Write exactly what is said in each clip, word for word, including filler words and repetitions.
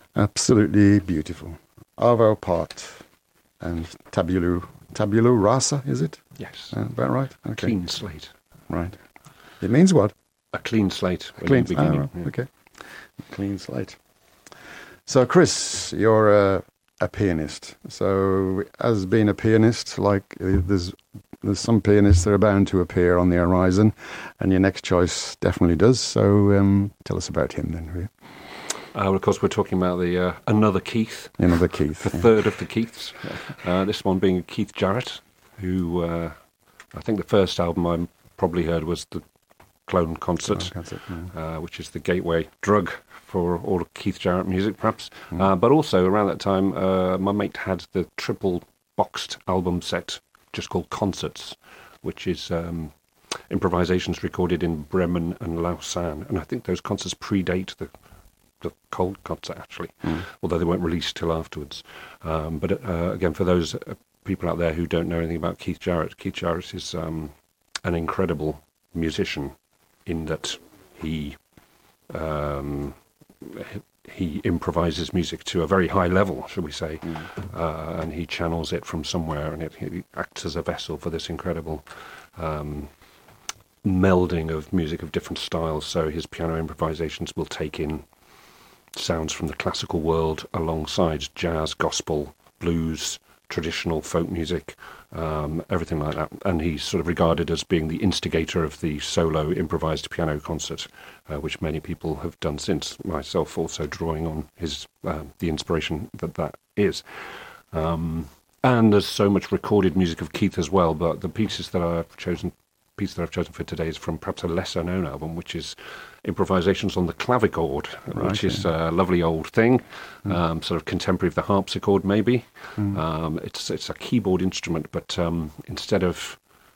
Absolutely beautiful. Arvo Part and Tabula, Tabula Rasa, is it? Yes. Uh, about right? Okay. Clean slate. Right. It means what? A clean slate. A clean, beginning. oh, right. Yeah. Okay. Clean slate. So, Chris, you're a, a pianist. So, as being a pianist, like uh, there's there's some pianists that are bound to appear on the horizon, and your next choice definitely does. So, um, tell us about him then, will you? Uh, well, of course, we're talking about the uh, another Keith. Another Keith. The yeah. third of the Keiths. Uh, this one being Keith Jarrett, who uh, I think the first album I probably heard was the Clone Concert, Clone Concert, yeah. uh, which is the gateway drug for all of Keith Jarrett music, perhaps. Mm. Uh, but also, around that time, uh, my mate had the triple boxed album set, just called Concerts, which is um, improvisations recorded in Bremen and Lausanne. And I think those concerts predate the the Cold Concert, actually, mm. although they weren't released till afterwards. Um, but uh, again, for those uh, people out there who don't know anything about Keith Jarrett, Keith Jarrett is um, an incredible musician in that he um, he improvises music to a very high level, shall we say, mm. uh, and he channels it from somewhere, and it, it acts as a vessel for this incredible um, melding of music of different styles. So his piano improvisations will take in sounds from the classical world alongside jazz, gospel, blues, traditional folk music, um, everything like that. And he's sort of regarded as being the instigator of the solo improvised piano concert, uh, which many people have done since, myself also drawing on his uh, the inspiration that that is. Um, and there's so much recorded music of Keith as well, but the pieces that I've chosen piece that I've chosen for today is from perhaps a lesser known album, which is improvisations on the clavichord, right, which is yeah. a lovely old thing, mm. um, sort of contemporary of the harpsichord maybe. Mm. Um, it's it's a keyboard instrument, but um, instead of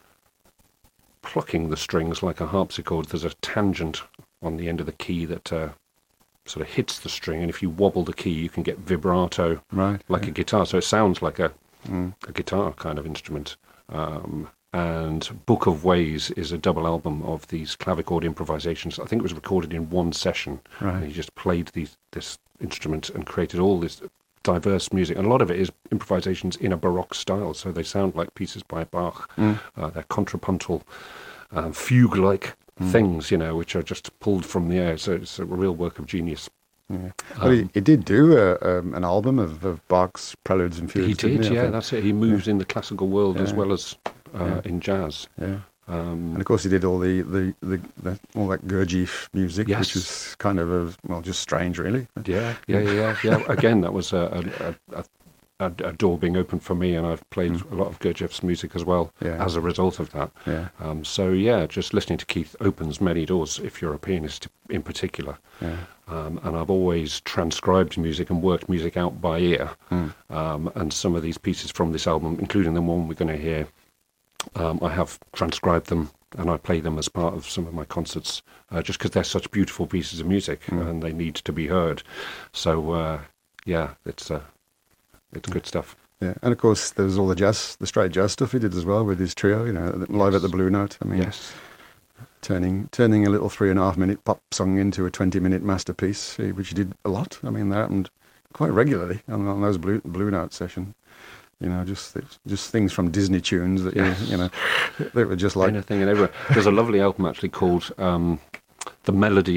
plucking the strings like a harpsichord, there's a tangent on the end of the key that uh, sort of hits the string, and if you wobble the key you can get vibrato, right, like yeah. a guitar, so it sounds like a, mm. a guitar kind of instrument. Um, And Book of Ways is a double album of these clavichord improvisations. I think it was recorded in one session. Right. And he just played these, this instrument and created all this diverse music. And a lot of it is improvisations in a Baroque style, so they sound like pieces by Bach. Mm. Uh, they're contrapuntal, um, fugue-like mm. things, you know, which are just pulled from the air. So it's a real work of genius. Yeah. Well, um, he, he did do a, um, an album of, of Bach's Preludes and Fugues. He did, he, yeah, that's it. He moves yeah. in the classical world yeah. as well as uh, yeah. in jazz. Yeah. Um, and of course he did all the, the, the, the all that Gurdjieff music, yes. which is kind of, a, well, just strange, really. Yeah, yeah, yeah, yeah. yeah. Again, that was a, a, a, a, a door being opened for me, and I've played mm. a lot of Gurdjieff's music as well yeah. as a result of that. Yeah. Um, so, yeah, just listening to Keith opens many doors, if you're a pianist in particular. Yeah. Um, and I've always transcribed music and worked music out by ear. Mm. Um, and some of these pieces from this album, including the one we're going to hear, um, I have transcribed them and I play them as part of some of my concerts, uh, just because they're such beautiful pieces of music mm. and they need to be heard. So, uh, yeah, it's uh, it's good stuff. Yeah, and of course there's all the jazz, the straight jazz stuff he did as well with his trio, you know, live yes. at the Blue Note. I mean, yes. turning turning a little three and a half minute pop song into a twenty minute masterpiece, which he did a lot. I mean, that happened quite regularly on, on those Blue Blue Note sessions. You know, just just things from Disney tunes that yes. you, you know, they were just like anything and everywhere. There's a lovely album actually called um, "The Melody